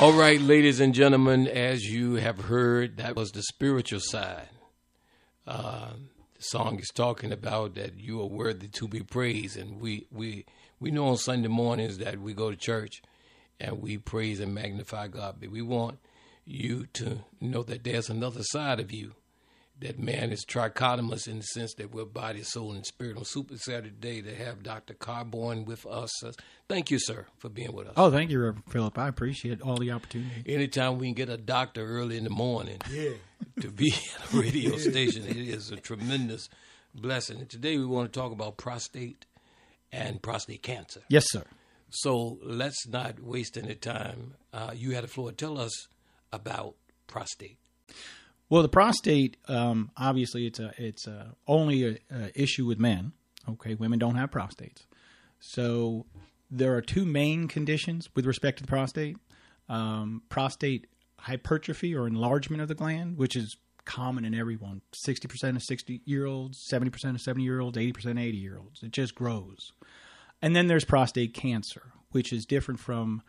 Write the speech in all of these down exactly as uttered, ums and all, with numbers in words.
All right, ladies and gentlemen, as you have heard, that was the spiritual side. Uh, the song is talking about that you are worthy to be praised. And we, we, we know on Sunday mornings that we go to church and we praise and magnify God. But we want you to know that there's another side of you. That man is trichotomous in the sense that we're body, soul, and spirit. I'm super excited today to have Doctor Carboin with us. Thank you, sir, for being with us. Oh, thank you, Reverend Philip. I appreciate all the opportunity. Anytime we can get a doctor early in the morning yeah. to be at a radio station, it is a tremendous blessing. And today we want to talk about prostate and prostate cancer. Yes, sir. So let's not waste any time. Uh, you had the floor. Tell us about prostate. Well, the prostate, um, obviously, it's a it's a, only a, a issue with men. Okay, women don't have prostates. So there are two main conditions with respect to the prostate: um, prostate hypertrophy or enlargement of the gland, which is common in everyone. Sixty percent of sixty-year-olds, seventy percent of seventy-year-olds, eighty percent of eighty-year-olds. It just grows. And then there's prostate cancer, which is different from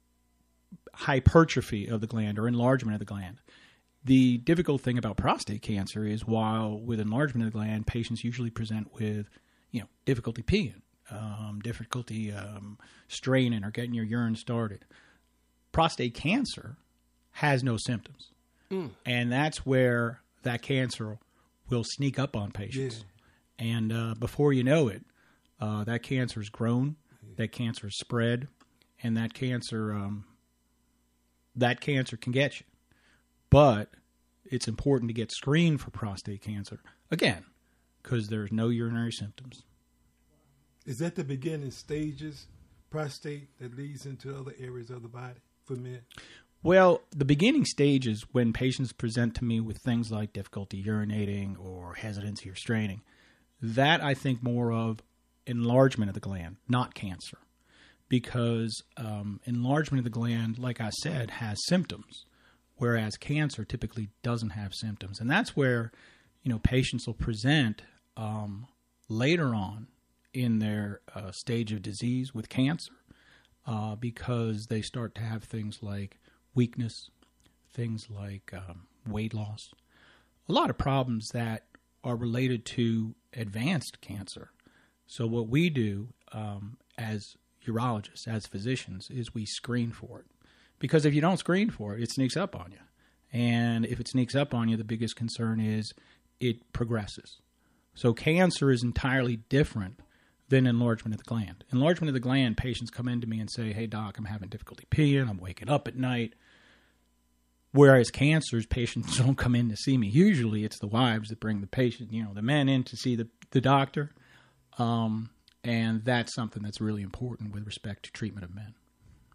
hypertrophy of the gland or enlargement of the gland. The difficult thing about prostate cancer is while with enlargement of the gland, patients usually present with, you know, difficulty peeing, um, difficulty um, straining or getting your urine started. Prostate cancer has no symptoms. Mm. And that's where that cancer will sneak up on patients. Yeah. And uh, before you know it, uh, that cancer is grown, that cancer is spread, and that cancer, um, that cancer can get you. But it's important to get screened for prostate cancer, again, because there's no urinary symptoms. Is that the beginning stages, prostate, that leads into other areas of the body for men? Well, the beginning stage is when patients present to me with things like difficulty urinating or hesitancy or straining. That I think more of enlargement of the gland, not cancer. Because um, enlargement of the gland, like I said, has symptoms. Whereas cancer typically doesn't have symptoms. And that's where, you know, patients will present um, later on in their uh, stage of disease with cancer uh, because they start to have things like weakness, things like um, weight loss, a lot of problems that are related to advanced cancer. So what we do um, as urologists, as physicians, is we screen for it. Because if you don't screen for it, it sneaks up on you. And if it sneaks up on you, the biggest concern is it progresses. So cancer is entirely different than enlargement of the gland. Enlargement of the gland, patients come in to me and say, hey, doc, I'm having difficulty peeing, I'm waking up at night. Whereas cancers, patients don't come in to see me. Usually it's the wives that bring the patient, you know, the men in to see the, the doctor. Um, and that's something that's really important with respect to treatment of men.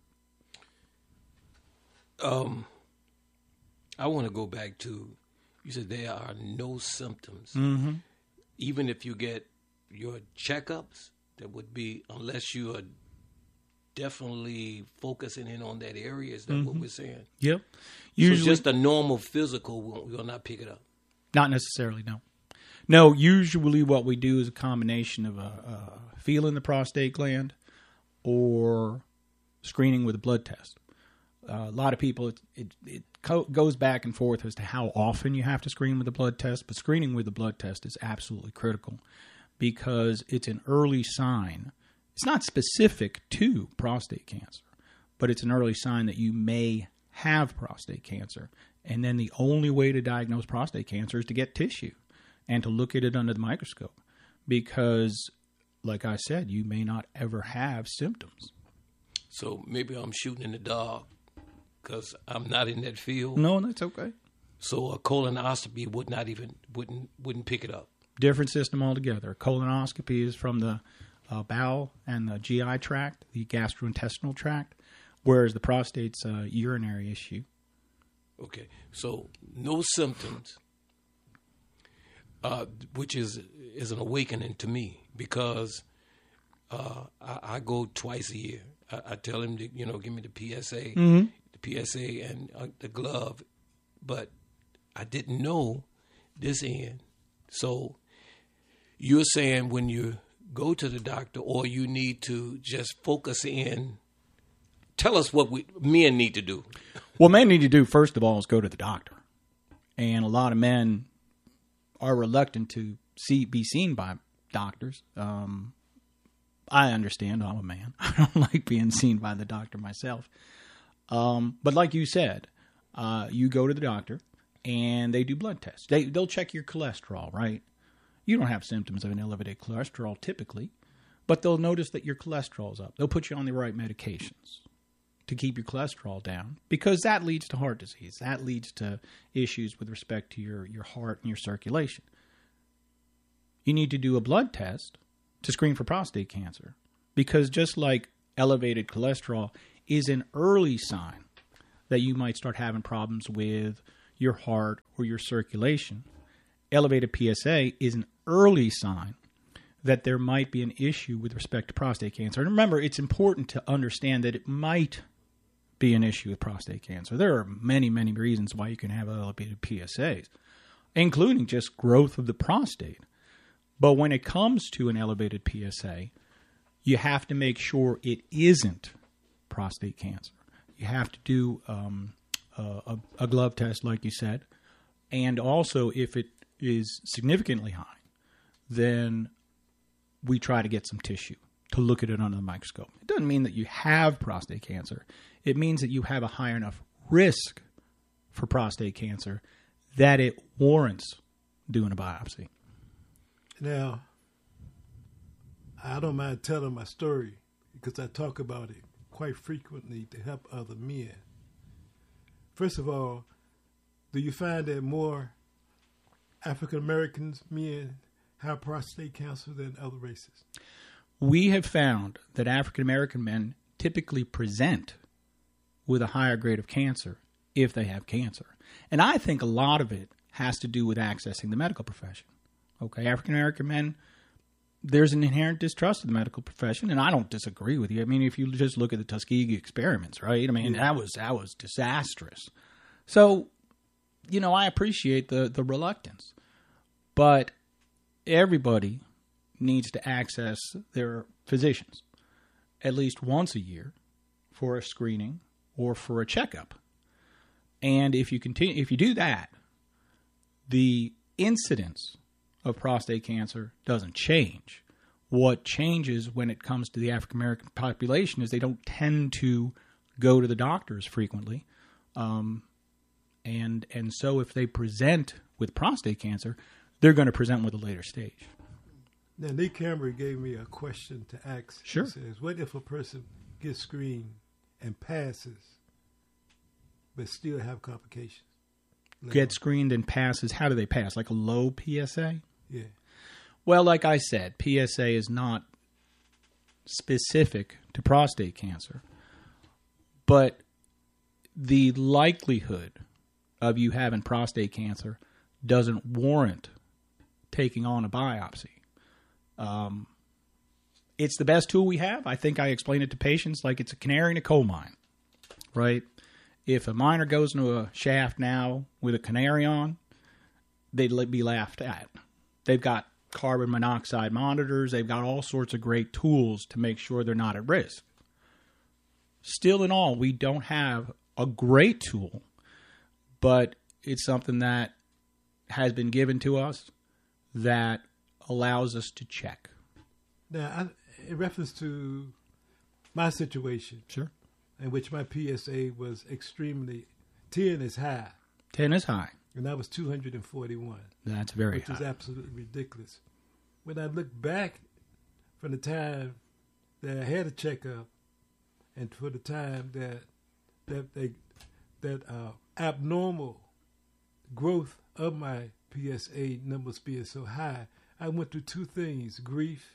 Um, I want to go back to, you said there are no symptoms. Mm-hmm. Even if you get your checkups, that would be, unless you are definitely focusing in on that area, is that mm-hmm. what we're saying? Yep. Usually, so just a normal physical will, will not pick it up? Not necessarily, no. No, usually what we do is a combination of a, a feeling the prostate gland or screening with a blood test. Uh, a lot of people, it, it, it co- goes back and forth as to how often you have to screen with a blood test, but screening with a blood test is absolutely critical because it's an early sign. It's not specific to prostate cancer, but it's an early sign that you may have prostate cancer. And then the only way to diagnose prostate cancer is to get tissue and to look at it under the microscope because, like I said, you may not ever have symptoms. So maybe I'm shooting in the dark. Because I'm not in that field. No, that's okay. So a colonoscopy would not even wouldn't wouldn't pick it up. Different system altogether. Colonoscopy is from the uh, bowel and the G I tract, the gastrointestinal tract, whereas the prostate's a urinary issue. Okay, so no symptoms, uh, which is is an awakening to me because uh, I, I go twice a year. I, I tell him to you know give me the P S A. Mm-hmm. P S A and uh, the glove, but I didn't know this end. So you're saying when you go to the doctor or you need to just focus in, tell us what we men need to do. What men need to do, first of all, is go to the doctor. And a lot of men are reluctant to see be seen by doctors. Um, I understand. I'm a man. I don't like being seen by the doctor myself. Um, but like you said, uh, you go to the doctor and they do blood tests. They, they'll check your cholesterol, right? You don't have symptoms of an elevated cholesterol typically, but they'll notice that your cholesterol's up. They'll put you on the right medications to keep your cholesterol down, because that leads to heart disease. That leads to issues with respect to your, your heart and your circulation. You need to do a blood test to screen for prostate cancer, because just like elevated cholesterol is an early sign that you might start having problems with your heart or your circulation, elevated P S A is an early sign that there might be an issue with respect to prostate cancer. And remember, it's important to understand that it might be an issue with prostate cancer. There are many, many reasons why you can have elevated P S As, including just growth of the prostate. But when it comes to an elevated P S A, you have to make sure it isn't prostate cancer. You have to do um, a, a glove test, like you said. And also, if it is significantly high, then we try to get some tissue to look at it under the microscope. It doesn't mean that you have prostate cancer. It means that you have a high enough risk for prostate cancer that it warrants doing a biopsy. Now, I don't mind telling my story because I talk about it quite frequently to help other men. First of all, do you find that more African Americans men have prostate cancer than other races? We have found that African American men typically present with a higher grade of cancer if they have cancer. And I think a lot of it has to do with accessing the medical profession. Okay, African American men, there's an inherent distrust of the medical profession, and I don't disagree with you. I mean, if you just look at the Tuskegee experiments, right? I mean, that was that was disastrous. So, you know, I appreciate the, the reluctance. But everybody needs to access their physicians at least once a year for a screening or for a checkup. And if you continue, if you do that, the incidence of prostate cancer doesn't change. What changes when it comes to the African American population is they don't tend to go to the doctors frequently. Um, and and so if they present with prostate cancer, they're going to present with a later stage. Now, Nick Cameron gave me a question to ask. Sure. He says, what if a person gets screened and passes, but still have complications? Get screened and passes. How do they pass? Like a low P S A? Yeah. Well, like I said, P S A is not specific to prostate cancer. But the likelihood of you having prostate cancer doesn't warrant taking on a biopsy. Um, it's the best tool we have. I think I explain it to patients like it's a canary in a coal mine, right? If a miner goes into a shaft now with a canary on, they'd be laughed at. They've got carbon monoxide monitors. They've got all sorts of great tools to make sure they're not at risk. Still in all, we don't have a great tool, but it's something that has been given to us that allows us to check. Now, I, in reference to my situation, Sure. in which my P S A was extremely, ten is high, ten is high. and I was two hundred forty-one, That's very which high. is absolutely ridiculous. When I look back from the time that I had a checkup and for the time that that they that uh, abnormal growth of my P S A numbers being so high, I went through two things: grief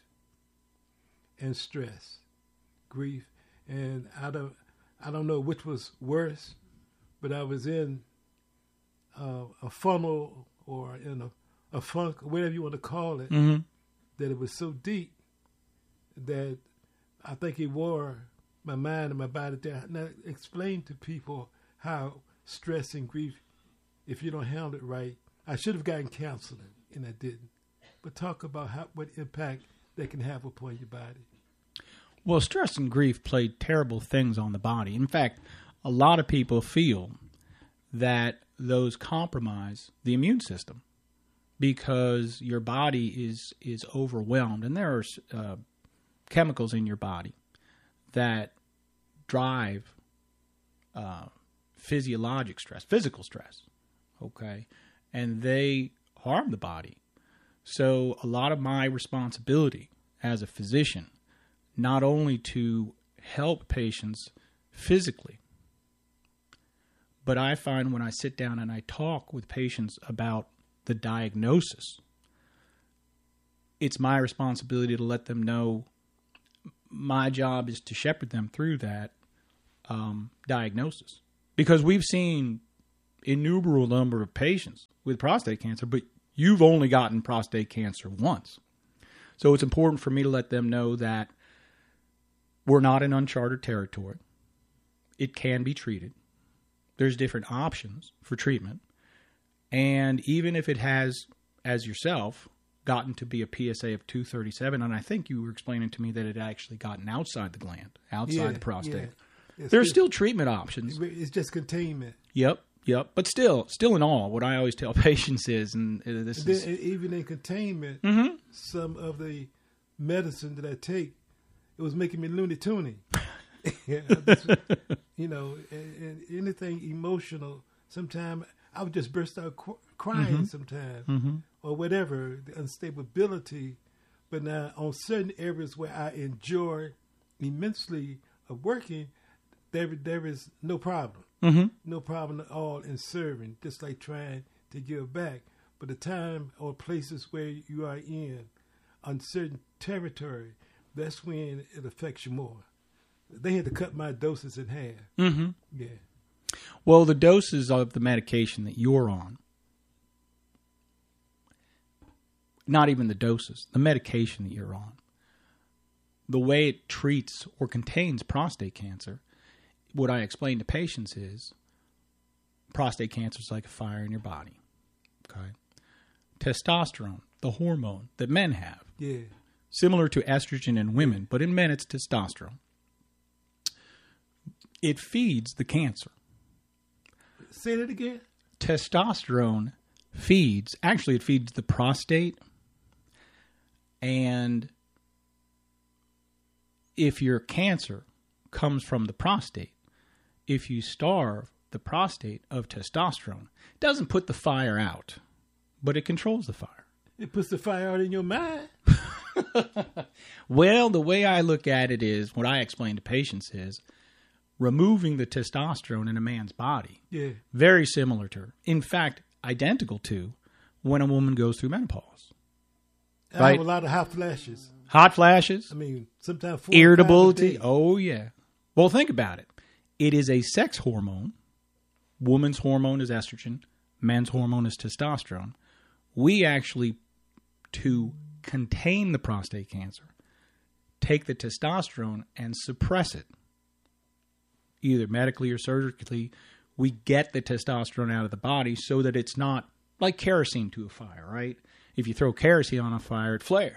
and stress. Grief, and I don't I don't know which was worse, but I was in uh, a funnel or in a, a funk, whatever you want to call it, Mm-hmm. that it was so deep that I think it wore my mind and my body down. Now, explain to people how stress and grief, if you don't handle it right, I should have gotten counseling, and I didn't. But talk about how what impact they can have upon your body. Well, stress and grief play terrible things on the body. In fact, a lot of people feel that those compromise the immune system because your body is is overwhelmed, and there are uh, chemicals in your body that drive uh, physiologic stress, physical stress, okay, and they harm the body. So a lot of my responsibility as a physician, not only to help patients physically, but I find when I sit down and I talk with patients about the diagnosis, it's my responsibility to let them know my job is to shepherd them through that um, diagnosis. Because we've seen innumerable number of patients with prostate cancer, but you've only gotten prostate cancer once. So it's important for me to let them know that we're not in uncharted territory. It can be treated. There's different options for treatment. And even if it has, as yourself, gotten to be a P S A of two thirty-seven, and I think you were explaining to me that it actually gotten outside the gland, outside Yeah, the prostate. yeah. There's still, still treatment options. It's just containment. Yep, yep. But still, still in all, what I always tell patients is, and uh, this And is... then, even in containment, Mhm. some of the medicine that I take, it was making me loony-toony. Yeah, I just- you know, and, and anything emotional, sometimes I would just burst out qu- crying Mm-hmm. sometimes, or whatever, the instability. But now on certain areas where I enjoy immensely of working, there there is no problem. Mhm. No problem at all in serving, just like trying to give back. But the time or places where you are in uncertain territory, that's when it affects you more. They had to cut my doses in half. Mm-hmm. Yeah. Well, the doses of the medication that you're on, not even the doses, the medication that you're on, the way it treats or contains prostate cancer, what I explain to patients is prostate cancer is like a fire in your body. Okay. Testosterone, the hormone that men have, Yeah. similar to estrogen in women, but in men it's testosterone. It feeds the cancer. Say that again. Testosterone feeds, actually it feeds the prostate, and if your cancer comes from the prostate, if you starve the prostate of testosterone, it doesn't put the fire out, but it controls the fire. It puts the fire out in your mind. Well, the way I look at it is, what I explain to patients is, removing the testosterone in a man's body, Yeah. very similar to, in fact, identical to when a woman goes through menopause. I Right. have a lot of hot flashes. Hot flashes, I mean, sometimes four irritability. Or five a day. Oh, yeah. Well, think about it. It is a sex hormone. Woman's hormone is estrogen. Men's hormone is testosterone. We actually, to contain the prostate cancer, take the testosterone and suppress it. Either medically or surgically, we get the testosterone out of the body so that it's not like kerosene to a fire, right? If you throw kerosene on a fire, it flares.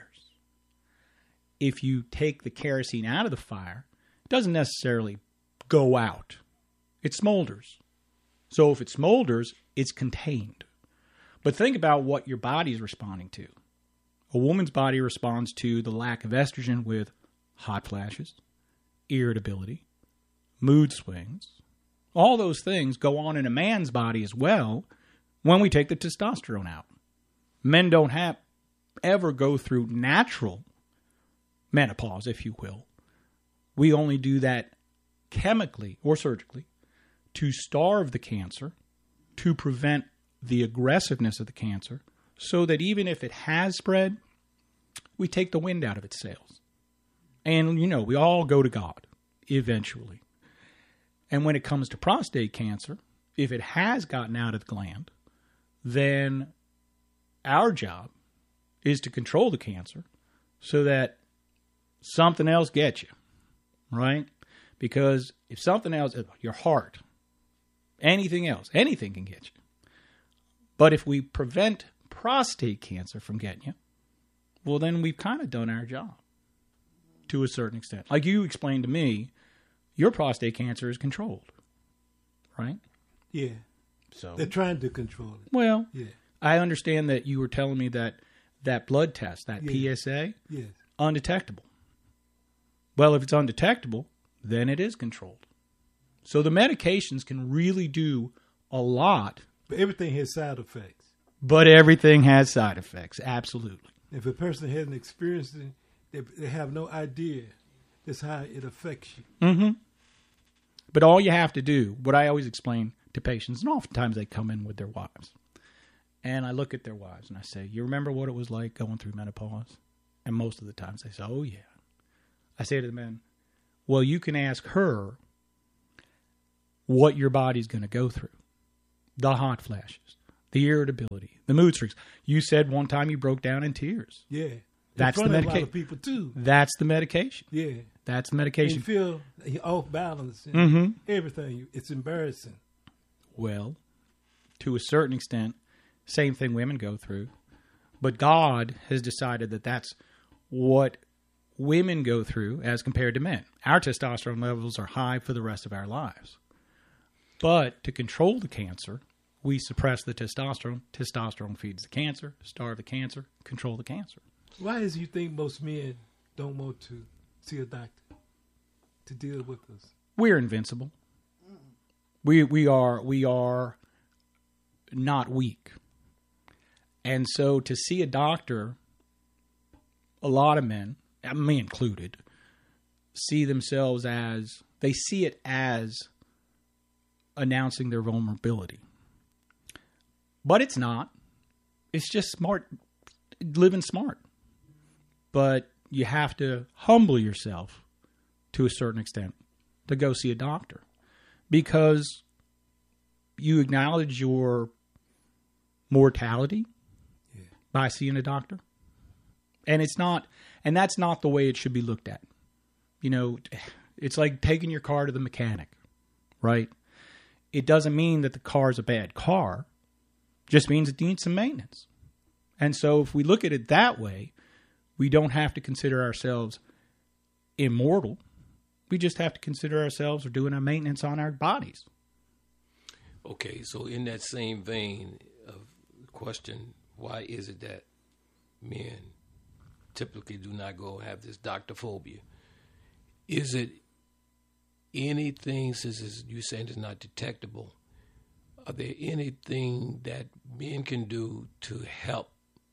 If you take the kerosene out of the fire, it doesn't necessarily go out. It smolders. So if it smolders, it's contained. But think about what your body is responding to. A woman's body responds to the lack of estrogen with hot flashes, irritability, mood swings. All those things go on in a man's body as well when we take the testosterone out. Men don't have ever go through natural menopause, if you will. We only do that chemically or surgically to starve the cancer, to prevent the aggressiveness of the cancer, so that even if it has spread, we take the wind out of its sails. And, you know, we all go to God eventually. And when it comes to prostate cancer, if it has gotten out of the gland, then our job is to control the cancer so that something else gets you, right? Because if something else, your heart, anything else, anything can get you. But if we prevent prostate cancer from getting you, well, then we've kind of done our job to a certain extent. Like you explained to me, your prostate cancer is controlled. right? Yeah. So They're trying to control it. well, Yeah. I understand that you were telling me that that blood test, that Yeah. P S A, Yes. undetectable. Well, if it's undetectable, then it is controlled. So the medications can really do a lot, But everything has side effects. but everything has side effects. Absolutely. If a person hasn't experienced it, they, they have no idea that's how it affects you. Mm-hmm. But all you have to do, what I always explain to patients, and oftentimes they come in with their wives, and I look at their wives and I say, you remember what it was like going through menopause? And most of the times they say, oh, yeah. I say to the men, well, you can ask her what your body's going to go through. The hot flashes, the irritability, the mood swings. You said one time you broke down in tears. Yeah. That's in the front of a lot medication. of people too. That's the medication. Yeah. That's the You medication. feel off balance and Mm-hmm. everything. It's embarrassing. Well, to a certain extent, same thing women go through. But God has decided that that's what women go through as compared to men. Our testosterone levels are high for the rest of our lives. But to control the cancer, we suppress the testosterone. Testosterone feeds the cancer, starve the cancer, control the cancer. Why is it you think most men don't want to see a doctor to deal with us? We're invincible. We we are we are not weak. And so to see a doctor, a lot of men, me included, see themselves as, they see it as announcing their vulnerability. But it's not. It's just smart, living smart. But you have to humble yourself to a certain extent to go see a doctor, because you acknowledge your mortality Yeah. by seeing a doctor. And it's not, and that's not the way it should be looked at. You know, it's like taking your car to the mechanic, right? It doesn't mean that the car is a bad car. It just means it needs some maintenance. And so if we look at it that way, we don't have to consider ourselves immortal. We just have to consider ourselves doing our maintenance on our bodies. Okay, so in that same vein of question, why is it that men typically do not go have this doctor phobia? Is it anything, since it's, you saying it's not detectable, are there anything that men can do to help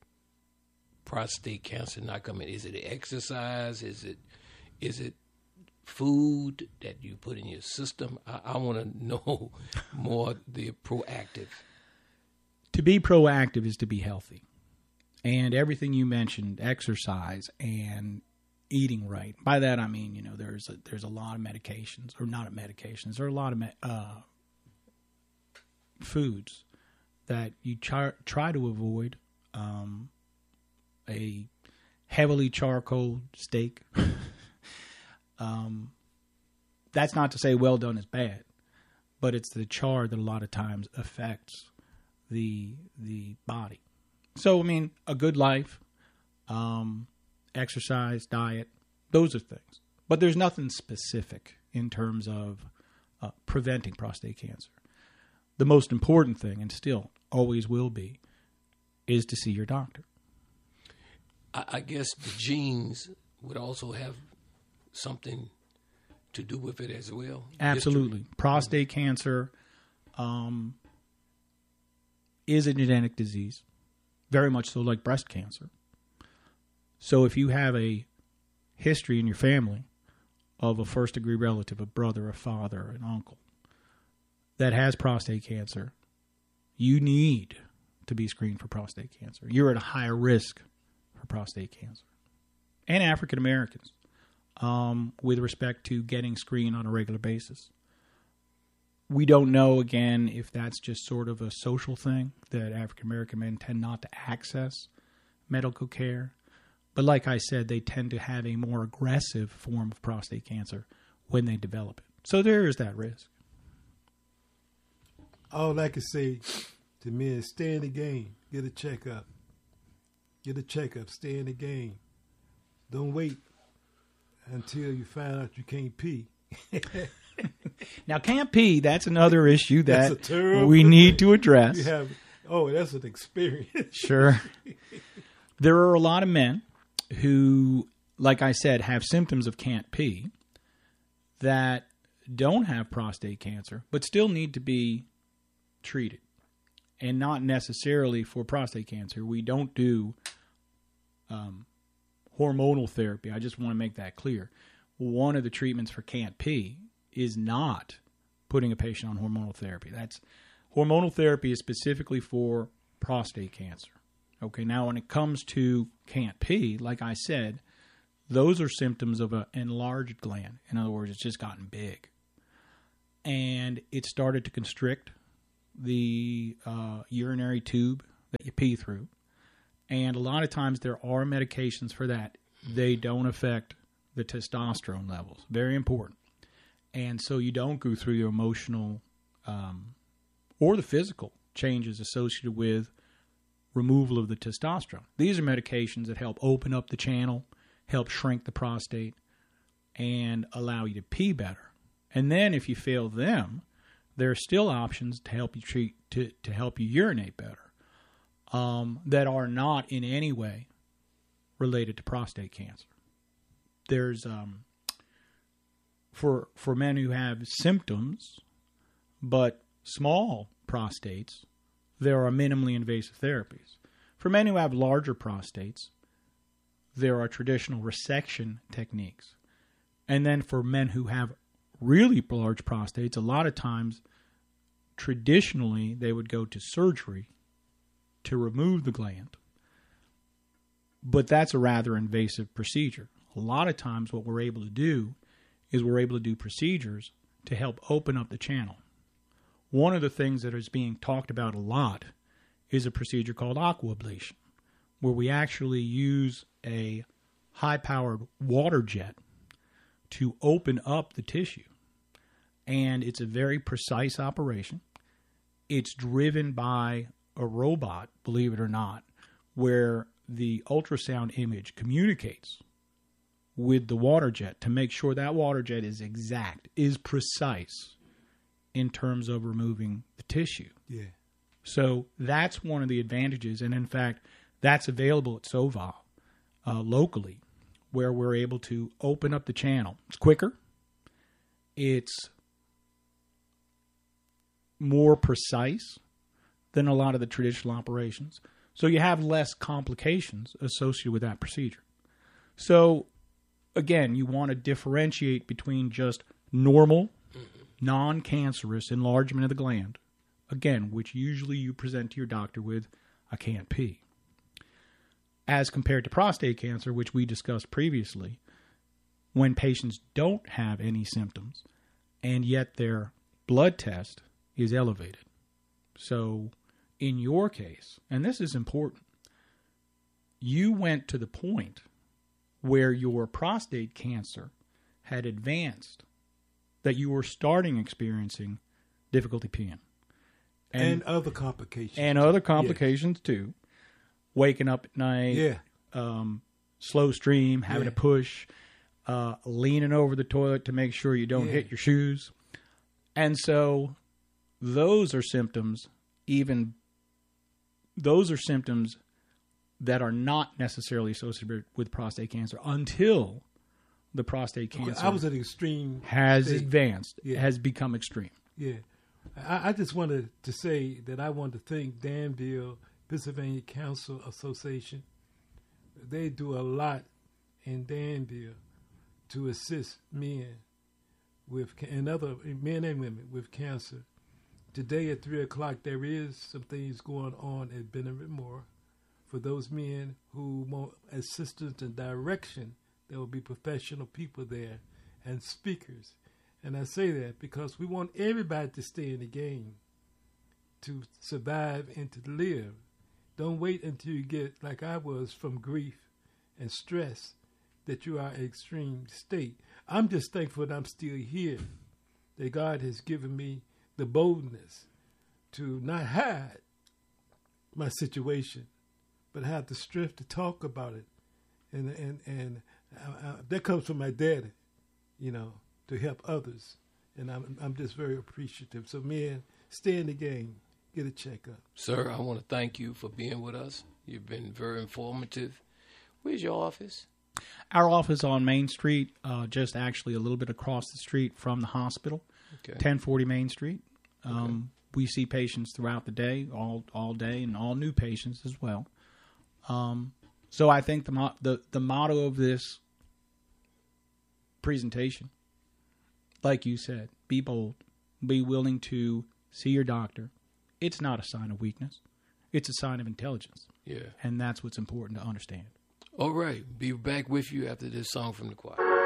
prostate cancer not come in? Is it exercise? Is it is it food that you put in your system? I, I want to know more the proactive. To be proactive is to be healthy. And everything you mentioned, exercise and eating right. By that I mean, you know, there's a, there's a lot of medications, or not medications, there are a lot of me- uh, foods that you try, try to avoid. Um, a heavily charcoal steak. um, that's not to say well done is bad, but it's the char that a lot of times affects the the body. So, I mean, a good life, um, exercise, diet, those are things. But there's nothing specific in terms of uh, preventing prostate cancer. The most important thing, and still always will be, is to see your doctor. I, I guess the genes would also have something to do with it as well. Absolutely. History. Prostate cancer um, is a genetic disease, very much so like breast cancer. So if you have a history in your family of a first-degree relative, a brother, a father, an uncle, that has prostate cancer, you need to be screened for prostate cancer. You're at a higher risk for prostate cancer. And African Americans, um, with respect to getting screened on a regular basis. We don't know, again, if that's just sort of a social thing, that African American men tend not to access medical care. But like I said, they tend to have a more aggressive form of prostate cancer when they develop it. So there is that risk. All I can say to men is stay in the game. Get a checkup. Get a checkup. Stay in the game. Don't wait until you find out you can't pee. Now, can't pee, that's another issue That's a that terrible we need thing. to address. You have, oh, that's an experience. Sure. There are a lot of men who, like I said, have symptoms of can't pee that don't have prostate cancer, but still need to be treated. And not necessarily for prostate cancer. We don't do um, hormonal therapy. I just want to make that clear. One of the treatments for can't pee is not putting a patient on hormonal therapy. That's hormonal therapy is specifically for prostate cancer. Okay, now when it comes to can't pee, like I said, those are symptoms of an enlarged gland. In other words, it's just gotten big. And it started to constrict the uh, urinary tube that you pee through. And a lot of times there are medications for that. They don't affect the testosterone levels. Very important. And so you don't go through your emotional um, or the physical changes associated with removal of the testosterone. These are medications that help open up the channel, help shrink the prostate, and allow you to pee better. And then if you fail them, there are still options to help you treat to, to help you urinate better um, that are not in any way related to prostate cancer. There's um, for for men who have symptoms but small prostates, there are minimally invasive therapies. For men who have larger prostates, there are traditional resection techniques. And then for men who have really large prostates, a lot of times, traditionally, they would go to surgery to remove the gland. But that's a rather invasive procedure. A lot of times what we're able to do is we're able to do procedures to help open up the channel. One of the things that is being talked about a lot is a procedure called aquablation, where we actually use a high-powered water jet to open up the tissue. And it's a very precise operation. It's driven by a robot, believe it or not, where the ultrasound image communicates with the water jet to make sure that water jet is exact, is precise in terms of removing the tissue. Yeah. So that's one of the advantages. And in fact, that's available at Soval uh, locally, where we're able to open up the channel. It's quicker. It's more precise than a lot of the traditional operations. So you have less complications associated with that procedure. So, again, you want to differentiate between just normal, non-cancerous enlargement of the gland, again, which usually you present to your doctor with, I can't pee, as compared to prostate cancer, which we discussed previously, when patients don't have any symptoms, and yet their blood test is elevated. So in your case, and this is important, you went to the point where your prostate cancer had advanced, that you were starting experiencing difficulty peeing. And, and other complications. And other complications, yeah. too. Waking up at night, yeah. um, slow stream, having yeah. to push, uh, leaning over the toilet to make sure you don't yeah. hit your shoes. And so those are symptoms, even those are symptoms that are not necessarily associated with prostate cancer until the prostate cancer I was at extreme has state. advanced, yeah. has become extreme. Yeah. I, I just wanted to say that I want to thank Danville, Pennsylvania Cancer Association. They do a lot in Danville to assist men with and other men and women with cancer. Today at three o'clock, there is some things going on at Benjamin Moore. For those men who want assistance and direction, there will be professional people there and speakers. And I say that because we want everybody to stay in the game, to survive and to live. Don't wait until you get, like I was, from grief and stress, that you are in extreme state. I'm just thankful that I'm still here, that God has given me the boldness to not hide my situation, but have the strength to talk about it. And and and I, I, that comes from my daddy, you know, to help others. and I'm I'm just very appreciative. So, men, stay in the game, get a checkup. Sir, I want to thank you for being with us. You've been very informative. Where's your office? Our office on Main Street, uh, just actually a little bit across the street from the hospital, Okay. ten forty Main Street. Um, we see patients throughout the day, all all day, and all new patients as well. Um, so I think the, mo- the the motto of this presentation, like you said, be bold, be willing to see your doctor. It's not a sign of weakness. It's a sign of intelligence. Yeah. And that's what's important to understand. All right. Be back with you after this song from the choir.